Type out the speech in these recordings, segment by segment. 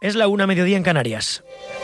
Es la 1:00 en Canarias.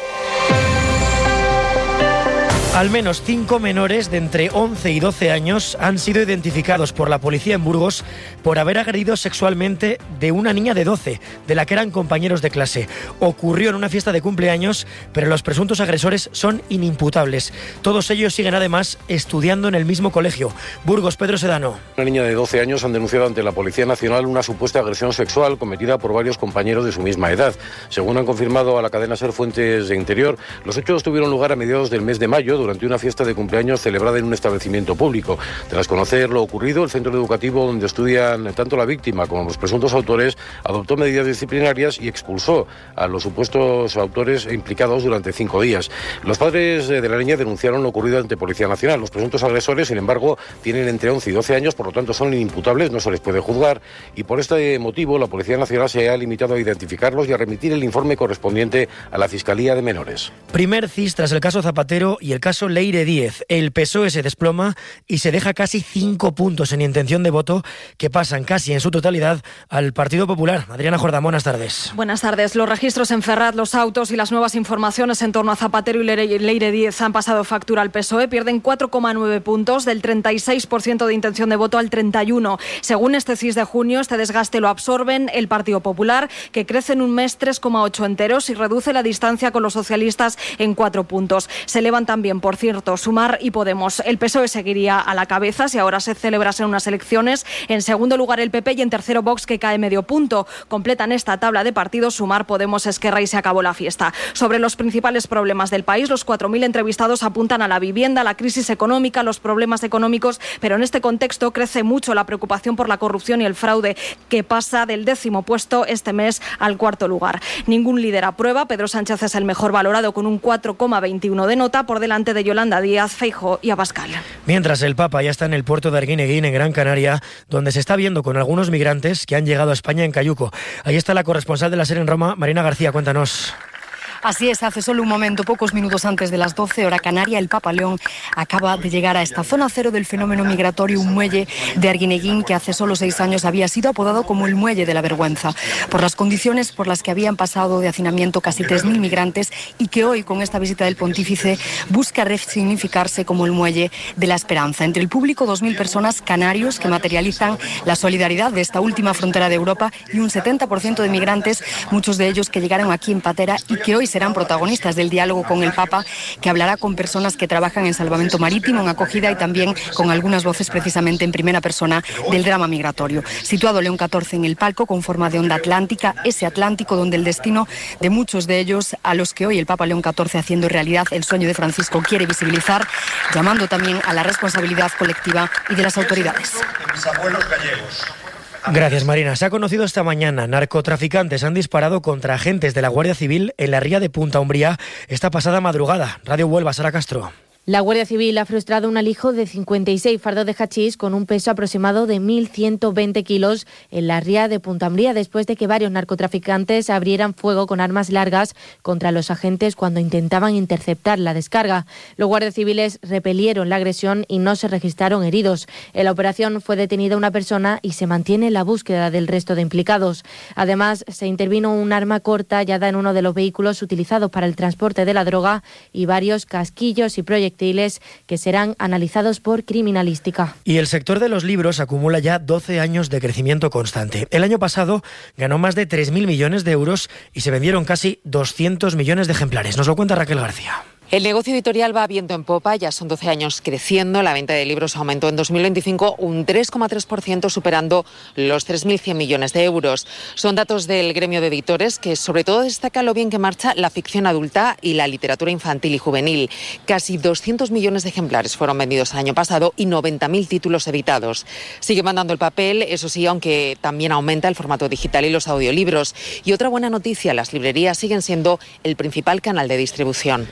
Al menos 5 menores de entre 11 y 12 años han sido identificados por la policía en Burgos por haber agredido sexualmente de una niña de 12, de la que eran compañeros de clase. Ocurrió en una fiesta de cumpleaños, pero los presuntos agresores son inimputables. Todos ellos siguen además estudiando en el mismo colegio. Burgos, Pedro Sedano. Una niña de 12 años han denunciado ante la Policía Nacional una supuesta agresión sexual cometida por varios compañeros de su misma edad. Según han confirmado a la cadena SER fuentes de Interior, los hechos tuvieron lugar a mediados del mes de mayo durante una fiesta de cumpleaños celebrada en un establecimiento público. Tras conocer lo ocurrido, el centro educativo donde estudian tanto la víctima como los presuntos autores adoptó medidas disciplinarias y expulsó a los supuestos autores implicados durante 5 días. Los padres de la niña denunciaron lo ocurrido ante Policía Nacional. Los presuntos agresores, sin embargo, tienen entre 11 y 12 años, por lo tanto son inimputables, no se les puede juzgar, y por este motivo la Policía Nacional se ha limitado a identificarlos y a remitir el informe correspondiente a la Fiscalía de Menores. Primer CIS tras el caso Zapatero y el caso Leire Díez. El PSOE se desploma y se deja casi 5 puntos en intención de voto que pasan casi en su totalidad al Partido Popular. Adriana Jordán, buenas tardes. Buenas tardes. Los registros en Ferraz, los autos y las nuevas informaciones en torno a Zapatero y Leire Díez han pasado factura al PSOE. Pierden 4,9 puntos, del 36% de intención de voto al 31%. Según este CIS de junio, este desgaste lo absorben el Partido Popular, que crece en un mes 3,8 enteros y reduce la distancia con los socialistas en 4 puntos. Se elevan también, por cierto, Sumar y Podemos. El PSOE seguiría a la cabeza si ahora se celebrasen unas elecciones. En segundo lugar el PP y en tercero Vox, que cae medio punto. Completan esta tabla de partidos Sumar, Podemos, Esquerra y se acabó la fiesta. Sobre los principales problemas del país, los 4.000 entrevistados apuntan a la vivienda, la crisis económica, los problemas económicos, pero en este contexto crece mucho la preocupación por la corrupción y el fraude, que pasa del 10º puesto este mes al 4º lugar. Ningún líder aprueba. Pedro Sánchez es el mejor valorado con un 4,21 de nota, por delante de Yolanda Díaz, Feijóo y Abascal. Mientras el Papa ya está en el puerto de Arguineguín, en Gran Canaria, donde se está viendo con algunos migrantes que han llegado a España en cayuco. Ahí está la corresponsal de la SER en Roma, Marina García, cuéntanos. Así es, hace solo un momento, pocos minutos antes de las 12 hora canaria, el Papa León acaba de llegar a esta zona cero del fenómeno migratorio, un muelle de Arguineguín que hace solo 6 años había sido apodado como el muelle de la vergüenza, por las condiciones por las que habían pasado de hacinamiento casi 3.000 migrantes y que hoy, con esta visita del pontífice, busca resignificarse como el muelle de la esperanza. Entre el público, 2.000 personas canarios que materializan la solidaridad de esta última frontera de Europa y un 70% de migrantes, muchos de ellos que llegaron aquí en patera y que hoy serán protagonistas del diálogo con el Papa, que hablará con personas que trabajan en salvamento marítimo, en acogida y también con algunas voces precisamente en primera persona del drama migratorio. Situado León XIV en el palco con forma de onda atlántica, ese Atlántico donde el destino de muchos de ellos, a los que hoy el Papa León XIV, haciendo realidad el sueño de Francisco, quiere visibilizar, llamando también a la responsabilidad colectiva y de las autoridades. Mis abuelos gallegos. Gracias, Marina. Se ha conocido esta mañana. Narcotraficantes han disparado contra agentes de la Guardia Civil en la ría de Punta Umbría esta pasada madrugada. Radio Huelva, Sara Castro. La Guardia Civil ha frustrado un alijo de 56 fardos de hachís con un peso aproximado de 1.120 kilos en la ría de Punta Umbría, después de que varios narcotraficantes abrieran fuego con armas largas contra los agentes cuando intentaban interceptar la descarga. Los guardias civiles repelieron la agresión y no se registraron heridos. En la operación fue detenida una persona y se mantiene la búsqueda del resto de implicados. Además, se intervino un arma corta hallada en uno de los vehículos utilizados para el transporte de la droga y varios casquillos y proyectiles que serán analizados por criminalística. Y el sector de los libros acumula ya 12 años de crecimiento constante. El año pasado ganó más de 3.000 millones de euros y se vendieron casi 200 millones de ejemplares. Nos lo cuenta Raquel García. El negocio editorial va viento en popa, ya son 12 años creciendo. La venta de libros aumentó en 2025 un 3,3%, superando los 3.100 millones de euros. Son datos del gremio de editores, que sobre todo destaca lo bien que marcha la ficción adulta y la literatura infantil y juvenil. Casi 200 millones de ejemplares fueron vendidos el año pasado y 90.000 títulos editados. Sigue mandando el papel, eso sí, aunque también aumenta el formato digital y los audiolibros. Y otra buena noticia, las librerías siguen siendo el principal canal de distribución. Y ahora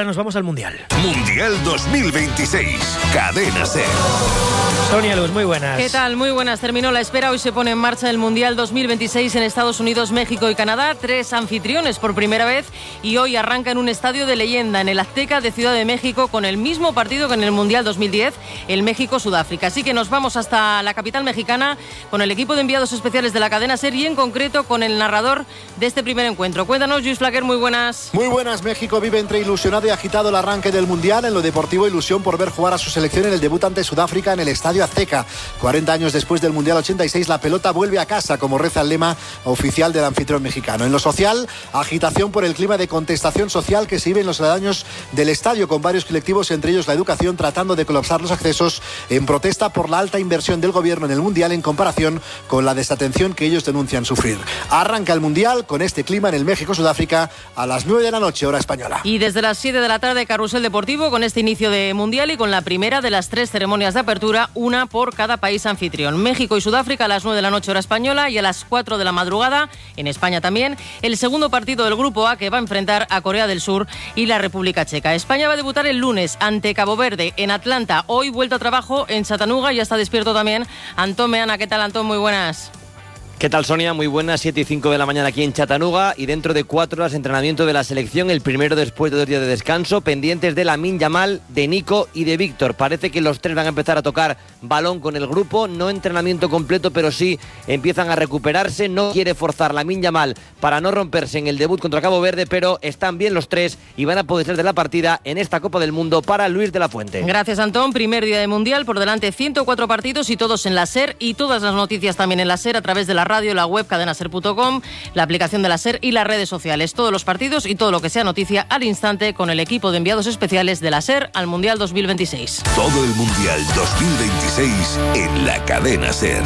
ahora nos vamos al Mundial. Mundial 2026, Cadena SER. Sonia Luz, muy buenas. ¿Qué tal? Muy buenas. Terminó la espera. Hoy se pone en marcha el Mundial 2026 en Estados Unidos, México y Canadá. 3 anfitriones por primera vez y hoy arranca en un estadio de leyenda, en el Azteca de Ciudad de México, con el mismo partido que en el Mundial 2010, el México-Sudáfrica. Así que nos vamos hasta la capital mexicana con el equipo de enviados especiales de la cadena SER y en concreto con el narrador de este primer encuentro. Cuéntanos, Luis Flaquer, muy buenas. Muy buenas. México vive entre ilusionado y agitado el arranque del Mundial. En lo deportivo, ilusión por ver jugar a su selección en el debut ante Sudáfrica en el Estadio Azteca. 40 años después del Mundial 86, la pelota vuelve a casa, como reza el lema oficial del anfitrión mexicano. En lo social, agitación por el clima de contestación social que se vive en los aledaños del estadio, con varios colectivos, entre ellos la educación, tratando de colapsar los accesos en protesta por la alta inversión del gobierno en el Mundial en comparación con la desatención que ellos denuncian sufrir. Arranca el Mundial con este clima en el México-Sudáfrica a las 9 de la noche, hora española. Y desde las 7 de la tarde, carrusel deportivo con este inicio de Mundial y con la primera de las 3 ceremonias de apertura, una por cada país anfitrión. México y Sudáfrica a las 9 de la noche, hora española, y a las 4 de la madrugada, en España también, el segundo partido del Grupo A, que va a enfrentar a Corea del Sur y la República Checa. España va a debutar el lunes ante Cabo Verde en Atlanta. Hoy vuelta a trabajo en Chattanooga, ya está despierto también Antón Meana. ¿Qué tal, Antón? Muy buenas. ¿Qué tal, Sonia? Muy buenas, 7 y 5 de la mañana aquí en Chattanooga y dentro de 4 horas entrenamiento de la selección, el primero después de 2 días de descanso, pendientes de Lamine Yamal, de Nico y de Víctor. Parece que los 3 van a empezar a tocar balón con el grupo, no entrenamiento completo, pero sí empiezan a recuperarse. No quiere forzar Lamine Yamal para no romperse en el debut contra Cabo Verde, pero están bien los 3 y van a poder ser de la partida en esta Copa del Mundo para Luis de la Fuente. Gracias, Antón. Primer día de Mundial, por delante 104 partidos y todos en la SER, y todas las noticias también en la SER a través de la radio, la web cadenaser.com, la aplicación de la SER y las redes sociales. Todos los partidos y todo lo que sea noticia al instante con el equipo de enviados especiales de la SER al Mundial 2026. Todo el Mundial 2026 en la cadena SER.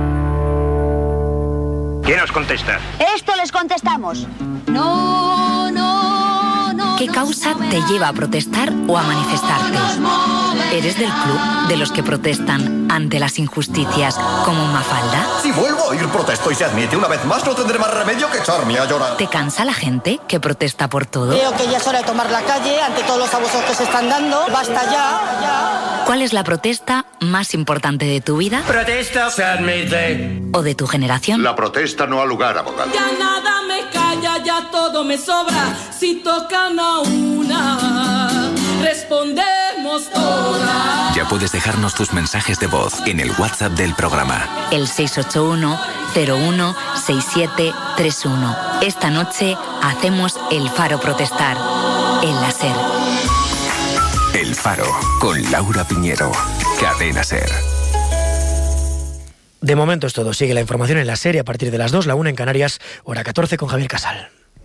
¿Quién nos contesta? Esto les contestamos. No, no, no. ¿Qué causa te lleva a protestar o a manifestarte? ¿Eres del club de los que protestan ante las injusticias como Mafalda? Si vuelvo a oír protesto y se admite una vez más, no tendré más remedio que echarme a llorar. ¿Te cansa la gente que protesta por todo? Creo que ya es hora de tomar la calle ante todos los abusos que se están dando. Basta ya. ¿Cuál es la protesta más importante de tu vida? Protesta se admite. ¿O de tu generación? La protesta no ha lugar, abogado. Ya nada me calla, ya todo me sobra. Si tocan a una, respondemos todas. Ya puedes dejarnos tus mensajes de voz en el WhatsApp del programa. El 681-016731. Esta noche hacemos El Faro protestar en la SER. El Faro, con Laura Piñero. Cadena SER. De momento es todo. Sigue la información en la serie a partir de las 2, la 1 en Canarias, hora 14 con Javier Casal.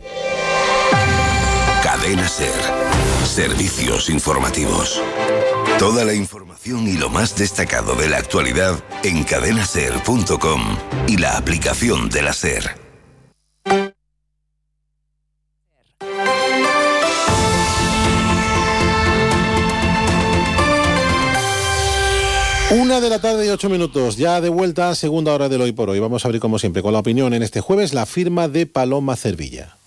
Cadena SER. Servicios informativos. Toda la información y lo más destacado de la actualidad en cadenaser.com y la aplicación de la SER. Una de la tarde y 8 minutos, ya de vuelta, segunda hora del Hoy por Hoy. Vamos a abrir como siempre con la opinión en este jueves, la firma de Paloma Cervilla.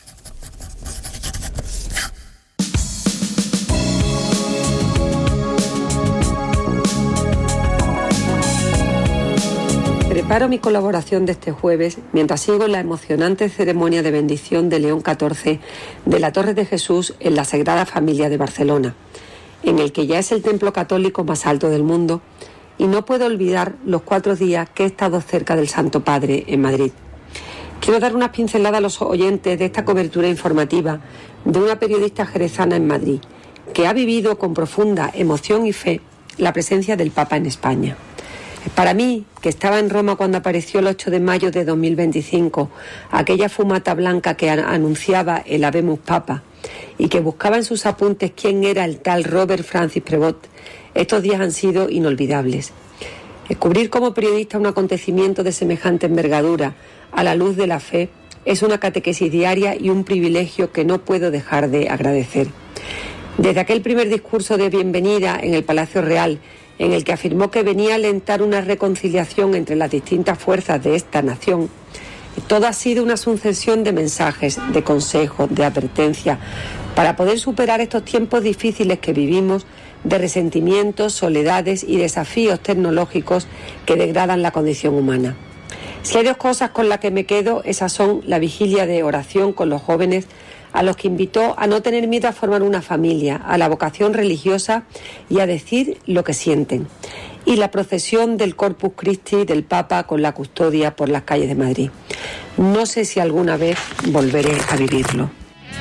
Preparo mi colaboración de este jueves mientras sigo en la emocionante ceremonia de bendición de León XIV de la Torre de Jesús en la Sagrada Familia de Barcelona, en el que ya es el templo católico más alto del mundo, y no puedo olvidar los 4 días que he estado cerca del Santo Padre en Madrid. Quiero dar unas pinceladas a los oyentes de esta cobertura informativa de una periodista jerezana en Madrid, que ha vivido con profunda emoción y fe la presencia del Papa en España. Para mí, que estaba en Roma cuando apareció el 8 de mayo de 2025, aquella fumata blanca que anunciaba el Habemus Papa y que buscaba en sus apuntes quién era el tal Robert Francis Prevost, estos días han sido inolvidables. Cubrir como periodista un acontecimiento de semejante envergadura a la luz de la fe es una catequesis diaria y un privilegio que no puedo dejar de agradecer. Desde aquel primer discurso de bienvenida en el Palacio Real, en el que afirmó que venía a alentar una reconciliación entre las distintas fuerzas de esta nación, todo ha sido una sucesión de mensajes, de consejos, de advertencias, para poder superar estos tiempos difíciles que vivimos, de resentimientos, soledades y desafíos tecnológicos que degradan la condición humana. Si hay dos cosas con las que me quedo, esas son la vigilia de oración con los jóvenes, a los que invitó a no tener miedo a formar una familia, a la vocación religiosa y a decir lo que sienten. Y la procesión del Corpus Christi del Papa con la custodia por las calles de Madrid. No sé si alguna vez volveré a vivirlo.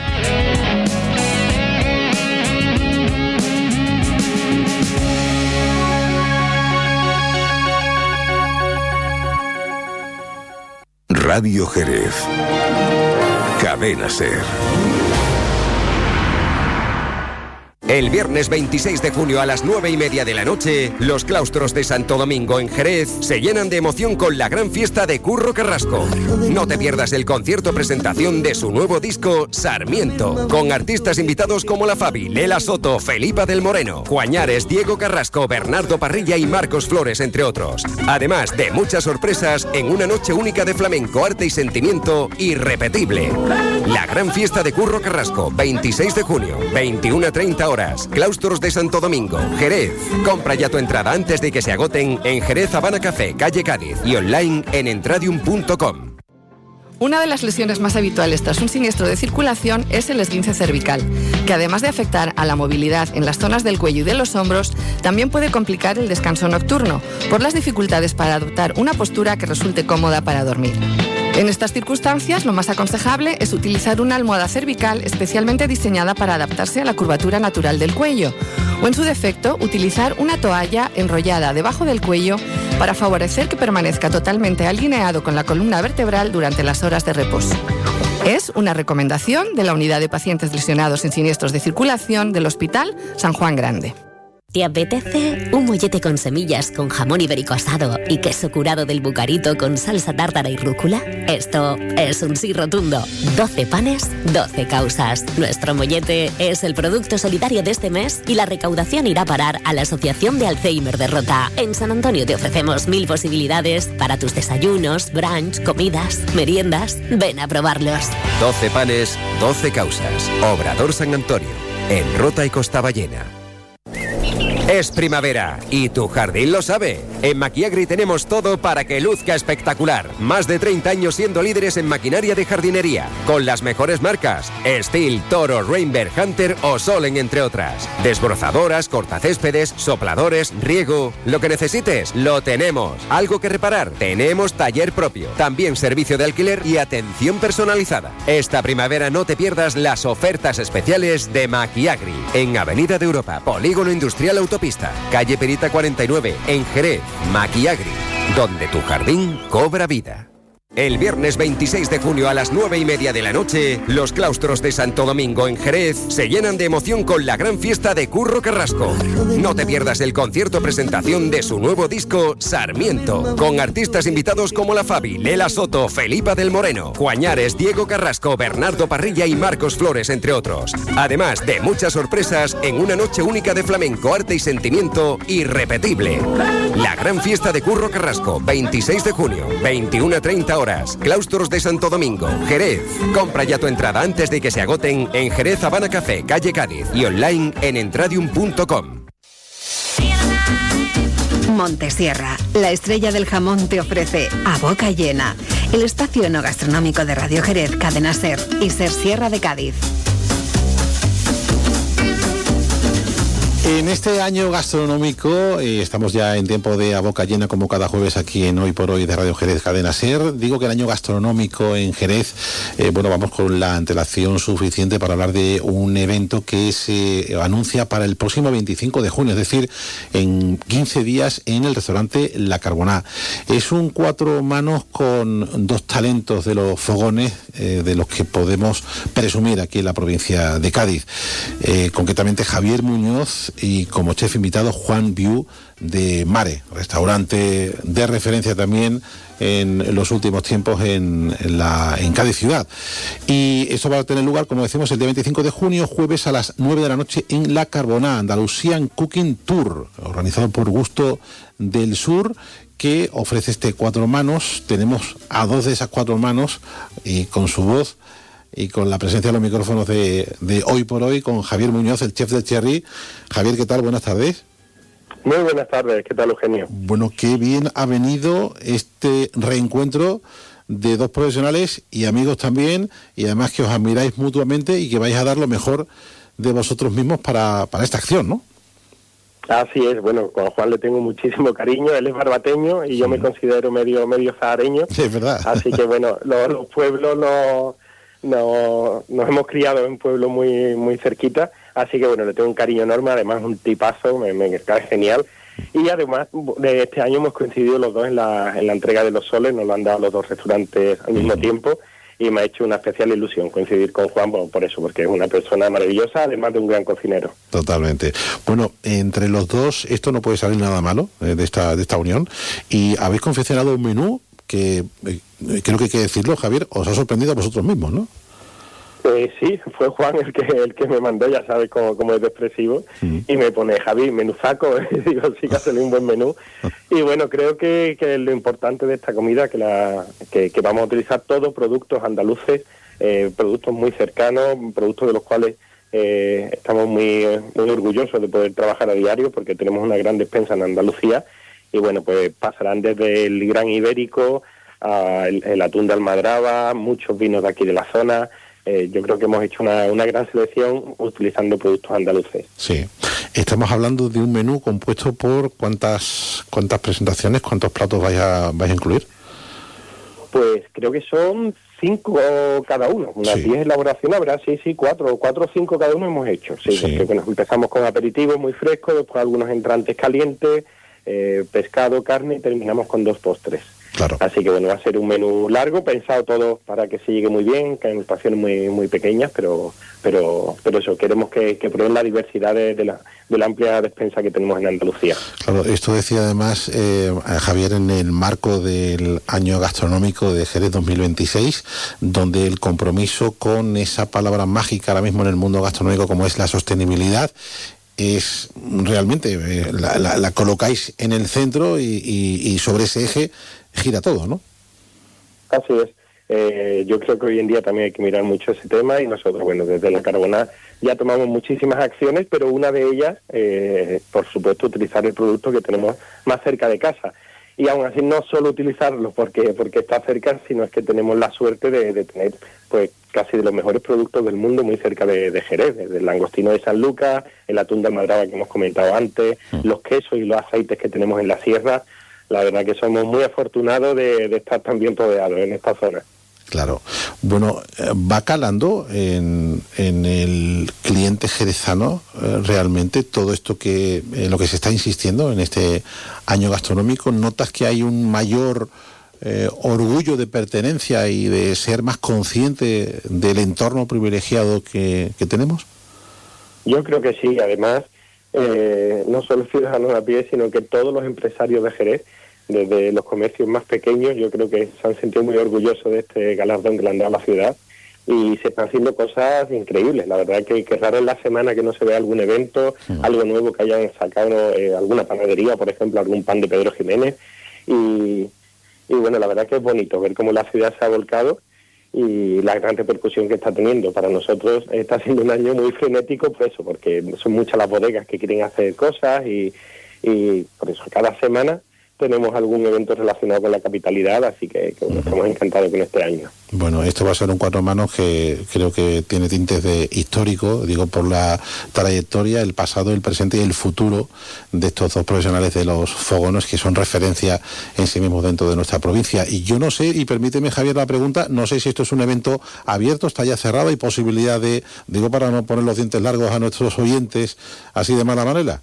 Radio Jerez. Cadena SER. El viernes 26 de junio a las 9:30 de la noche, los claustros de Santo Domingo en Jerez se llenan de emoción con la gran fiesta de Curro Carrasco. No te pierdas el concierto presentación de su nuevo disco Sarmiento, con artistas invitados como La Fabi, Lela Soto, Felipa del Moreno, Juañares, Diego Carrasco, Bernardo Parrilla y Marcos Flores, entre otros. Además de muchas sorpresas en una noche única de flamenco, arte y sentimiento irrepetible. La gran fiesta de Curro Carrasco, 26 de junio, 21:30 horas. Claustros de Santo Domingo, Jerez. Compra ya tu entrada antes de que se agoten en Jerez Habana Café, calle Cádiz, y online en entradium.com. Una de las lesiones más habituales tras un siniestro de circulación es el esguince cervical, que además de afectar a la movilidad en las zonas del cuello y de los hombros, también puede complicar el descanso nocturno, por las dificultades para adoptar una postura que resulte cómoda para dormir. En estas circunstancias, lo más aconsejable es utilizar una almohada cervical especialmente diseñada para adaptarse a la curvatura natural del cuello, o en su defecto, utilizar una toalla enrollada debajo del cuello para favorecer que permanezca totalmente alineado con la columna vertebral durante las horas de reposo. Es una recomendación de la Unidad de Pacientes Lesionados en Siniestros de Circulación del Hospital San Juan Grande. ¿Te apetece un mollete con semillas, con jamón ibérico asado y queso curado del Bucarito con salsa tártara y rúcula? Esto es un sí rotundo. 12 panes, 12 causas. Nuestro mollete es el producto solidario de este mes y la recaudación irá a parar a la Asociación de Alzheimer de Rota. En San Antonio te ofrecemos 1000 posibilidades para tus desayunos, brunch, comidas, meriendas. Ven a probarlos. 12 panes, 12 causas. Obrador San Antonio, en Rota y Costa Ballena. Es primavera y tu jardín lo sabe. En Maquiagri tenemos todo para que luzca espectacular. Más de 30 años siendo líderes en maquinaria de jardinería, con las mejores marcas: Stihl, Toro, Rainberg, Hunter o Solen, entre otras. Desbrozadoras, cortacéspedes, sopladores, riego. Lo que necesites, lo tenemos. ¿Algo que reparar? Tenemos taller propio. También servicio de alquiler y atención personalizada. Esta primavera no te pierdas las ofertas especiales de Maquiagri. En Avenida de Europa, Polígono Industrial Autopista, calle Perita 49, en Jerez. Maquiagri, donde tu jardín cobra vida. El viernes 26 de junio a las 9:30 de la noche, los claustros de Santo Domingo en Jerez se llenan de emoción con la gran fiesta de Curro Carrasco. No te pierdas el concierto presentación de su nuevo disco Sarmiento, con artistas invitados como La Fabi, Lela Soto, Felipa del Moreno, Juañares, Diego Carrasco, Bernardo Parrilla y Marcos Flores, entre otros. Además de muchas sorpresas en una noche única de flamenco, arte y sentimiento irrepetible. La gran fiesta de Curro Carrasco, 26 de junio, 21:30 horas. Claustros de Santo Domingo, Jerez. Compra ya tu entrada antes de que se agoten en Jerez Habana Café, calle Cádiz, y online en entradium.com. Montesierra, la estrella del jamón, te ofrece A Boca Llena, el espacio enogastronómico de Radio Jerez, Cadena SER y SER Sierra de Cádiz. En este año gastronómico estamos ya en tiempo de A Boca Llena, como cada jueves aquí en Hoy por Hoy de Radio Jerez Cadena SER. Digo que el año gastronómico en Jerez, vamos con la antelación suficiente para hablar de un evento que se anuncia para el próximo 25 de junio, es decir, en 15 días en el restaurante La Carboná. Es un 4 manos con 2 talentos de los fogones de los que podemos presumir aquí en la provincia de Cádiz. Concretamente Javier Muñoz y como chef invitado Juan Viu de Mare, restaurante de referencia también en los últimos tiempos en Cádiz ciudad. Y eso va a tener lugar, como decimos, el día 25 de junio, jueves a las 9 de la noche en La Carboná, Andalusian Cooking Tour, organizado por Gusto del Sur, que ofrece este 4 manos. Tenemos a 2 de esas 4 manos y con su voz y con la presencia de los micrófonos de Hoy por Hoy con Javier Muñoz, el chef del Cherry. Javier, ¿qué tal? Buenas tardes. Muy buenas tardes, ¿qué tal, Eugenio? Bueno, qué bien ha venido este reencuentro de dos profesionales y amigos también, y además que os admiráis mutuamente y que vais a dar lo mejor de vosotros mismos para esta acción, ¿no? Así es, bueno, con Juan le tengo muchísimo cariño, él es barbateño y yo me considero medio sahareño. Sí, es verdad. Así que bueno, los pueblos nos hemos criado en pueblos muy cerquita, así que bueno, le tengo un cariño enorme, además un tipazo, me cae genial. Y además, de este año hemos coincidido los dos en la entrega de los soles, nos lo han dado los dos restaurantes al mismo tiempo, y me ha hecho una especial ilusión coincidir con Juan por eso, porque es una persona maravillosa, además de un gran cocinero. Totalmente. Bueno, entre los dos esto no puede salir nada malo de esta unión, y habéis confeccionado un menú que creo que hay que decirlo, Javier, os ha sorprendido a vosotros mismos, ¿no? Sí, fue Juan el que me mandó, ya sabes cómo es de expresivo, y me pone, Javi, menuzaco, y digo, sí que ha salido un buen menú. Y bueno, creo que lo importante de esta comida, que vamos a utilizar todos productos andaluces, productos muy cercanos, productos de los cuales estamos muy orgullosos de poder trabajar a diario, porque tenemos una gran despensa en Andalucía, y bueno, pues pasarán desde el gran ibérico, el atún de Almadraba, muchos vinos de aquí de la zona. Yo creo que hemos hecho una gran selección utilizando productos andaluces. Sí. Estamos hablando de un menú compuesto por ¿cuántas presentaciones, cuántos platos vais a incluir? Pues creo que son 5 cada uno, unas 10 elaboraciones, habrá, sí, 4 o 5 cada uno hemos hecho. Sí. Porque bueno, empezamos con aperitivos muy frescos, después algunos entrantes calientes, pescado, carne, y terminamos con 2 postres. Claro. Así que bueno, va a ser un menú largo, pensado todo para que se llegue muy bien, que en porciones muy pequeñas, pero eso, queremos que prueben la diversidad de la amplia despensa que tenemos en Andalucía. Claro, esto decía además Javier en el marco del año gastronómico de Jerez 2026, donde el compromiso con esa palabra mágica ahora mismo en el mundo gastronómico como es la sostenibilidad, es realmente, la colocáis en el centro y sobre ese eje gira todo, ¿no? Así es. Yo creo que hoy en día también hay que mirar mucho ese tema, y nosotros, bueno, desde la Carbonara ya tomamos muchísimas acciones, pero una de ellas, por supuesto, utilizar el producto que tenemos más cerca de casa. Y aún así no solo utilizarlo porque está cerca, sino es que tenemos la suerte de tener pues casi de los mejores productos del mundo muy cerca de Jerez, desde el langostino de San Lucas, el atún de Almadraba que hemos comentado antes, los quesos y los aceites que tenemos en la sierra. La verdad que somos muy afortunados de estar tan bien rodeados en esta zona. Claro. Bueno, ¿va calando en el cliente jerezano realmente todo esto que lo que se está insistiendo en este año gastronómico? ¿Notas que hay un mayor orgullo de pertenencia y de ser más consciente del entorno privilegiado que tenemos? Yo creo que sí. Además, no solo ciudadanos a pie, sino que todos los empresarios de Jerez, desde los comercios más pequeños, yo creo que se han sentido muy orgullosos de este galardón que le han dado a la ciudad, y se están haciendo cosas increíbles. La verdad que raro en la semana que no se vea algún evento, algo nuevo que hayan sacado, alguna panadería, por ejemplo, algún pan de Pedro Jiménez, y bueno, la verdad que es bonito ver cómo la ciudad se ha volcado y la gran repercusión que está teniendo. Para nosotros está siendo un año muy frenético por eso, porque son muchas las bodegas que quieren hacer cosas, y por eso cada semana tenemos algún evento relacionado con la capitalidad, así que bueno, estamos encantados con este año. Bueno, esto va a ser un cuatro manos que creo que tiene tintes de histórico, digo, por la trayectoria, el pasado, el presente y el futuro de estos dos profesionales de los fogones, que son referencia en sí mismos dentro de nuestra provincia. Y yo no sé, y permíteme, Javier, la pregunta, no sé si esto es un evento abierto, está ya cerrado, hay posibilidad de, digo, para no poner los dientes largos a nuestros oyentes así de mala manera.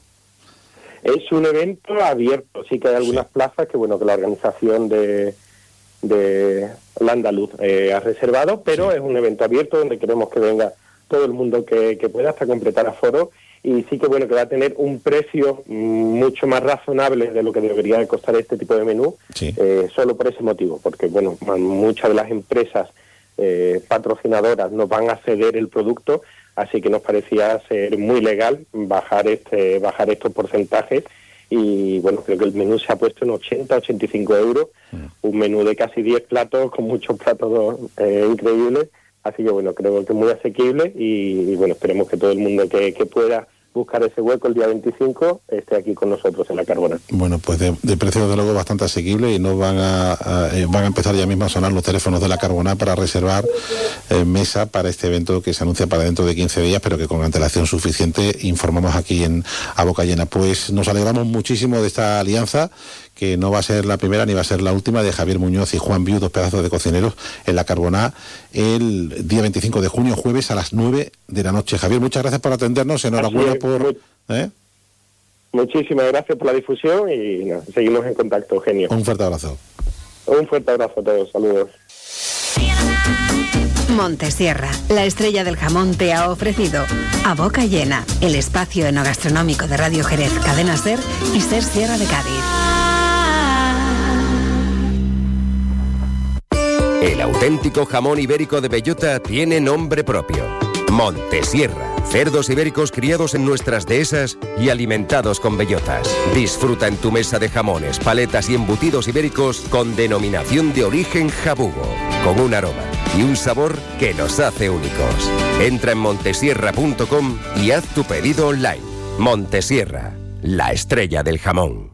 Es un evento abierto, sí que hay algunas plazas que bueno que la organización de la Andaluz ha reservado, pero es un evento abierto donde queremos que venga todo el mundo que pueda hasta completar aforo, y sí que bueno que va a tener un precio mucho más razonable de lo que debería de costar este tipo de menú, solo por ese motivo, porque bueno, muchas de las empresas patrocinadoras nos van a ceder el producto, así que nos parecía ser muy legal bajar estos porcentajes, y bueno, creo que el menú se ha puesto en 80-85 euros, un menú de casi 10 platos, con muchos platos increíbles, Así que bueno, creo que es muy asequible y bueno, esperemos que todo el mundo que pueda buscar ese hueco el día 25 esté aquí con nosotros en la Carbona. Bueno, pues de precio desde luego bastante asequible y no van a empezar ya mismo a sonar los teléfonos de la Carbona para reservar mesa para este evento que se anuncia para dentro de 15 días, pero que con antelación suficiente informamos aquí A Boca Llena. Pues nos alegramos muchísimo de esta alianza, que no va a ser la primera ni va a ser la última, de Javier Muñoz y Juan Viu, dos pedazos de cocineros, en la Carbona el día 25 de junio, jueves a las 9 de la noche. Javier, muchas gracias por atendernos, enhorabuena por... Muchísimas gracias por la difusión y seguimos en contacto, genio. Un fuerte abrazo. Un fuerte abrazo a todos, saludos. Montesierra, la estrella del jamón, te ha ofrecido A Boca Llena, el espacio enogastronómico de Radio Jerez, Cadena SER y SER Sierra de Cádiz. El auténtico jamón ibérico de bellota tiene nombre propio: Montesierra. Cerdos ibéricos criados en nuestras dehesas y alimentados con bellotas. Disfruta en tu mesa de jamones, paletas y embutidos ibéricos con denominación de origen jabugo, con un aroma y un sabor que los hace únicos. Entra en montesierra.com y haz tu pedido online. Montesierra, la estrella del jamón.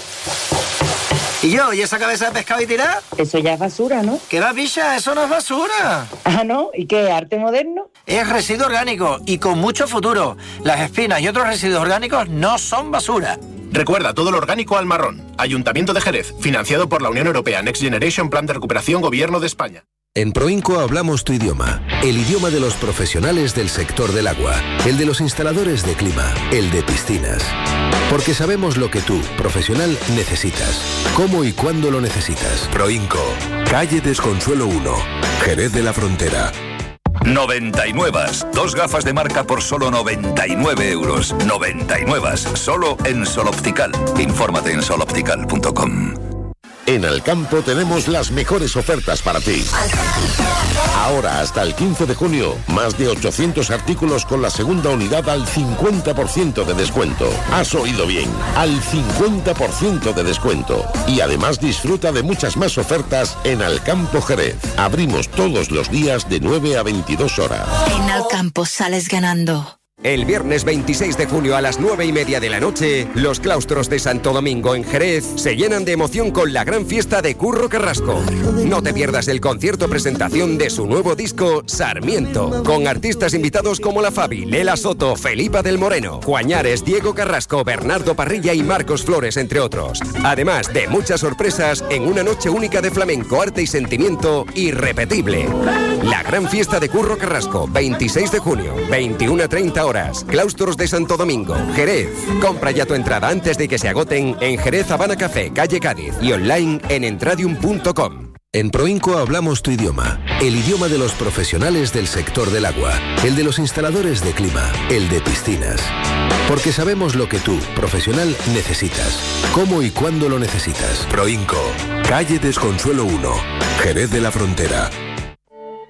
¿Y esa cabeza de pescado y tirada? Eso ya es basura, ¿no? ¿Qué va, picha? Eso no es basura. Ah, ¿no? ¿Y qué? ¿Arte moderno? Es residuo orgánico y con mucho futuro. Las espinas y otros residuos orgánicos no son basura. Recuerda, todo lo orgánico al marrón. Ayuntamiento de Jerez, financiado por la Unión Europea, Next Generation, Plan de Recuperación, Gobierno de España. En Proinco hablamos tu idioma, el idioma de los profesionales del sector del agua, el de los instaladores de clima, el de piscinas. Porque sabemos lo que tú, profesional, necesitas, cómo y cuándo lo necesitas. Proinco, calle Desconsuelo 1, Jerez de la Frontera. 99. 2 gafas de marca por solo 99 euros. 99. Solo en Sol Optical. Infórmate en soloptical.com. En Alcampo tenemos las mejores ofertas para ti. Ahora, hasta el 15 de junio, más de 800 artículos con la segunda unidad al 50% de descuento. Has oído bien, al 50% de descuento. Y además disfruta de muchas más ofertas en Alcampo Jerez. Abrimos todos los días de 9 a 22 horas. En Alcampo sales ganando. El viernes 26 de junio a las 9:30 de la noche, los claustros de Santo Domingo en Jerez se llenan de emoción con la gran fiesta de Curro Carrasco. No te pierdas el concierto presentación de su nuevo disco Sarmiento, con artistas invitados como La Fabi, Lela Soto, Felipa del Moreno, Juañares, Diego Carrasco, Bernardo Parrilla y Marcos Flores, entre otros. Además de muchas sorpresas en una noche única de flamenco, arte y sentimiento irrepetible. La gran fiesta de Curro Carrasco, 26 de junio, 21:30 horas. Claustros de Santo Domingo, Jerez. Compra ya tu entrada antes de que se agoten en Jerez Habana Café, calle Cádiz, y online en entradium.com. En Proinco hablamos tu idioma, el idioma de los profesionales del sector del agua, el de los instaladores de clima, el de piscinas. Porque sabemos lo que tú, profesional, necesitas, cómo y cuándo lo necesitas. Proinco, calle Desconsuelo 1, Jerez de la Frontera.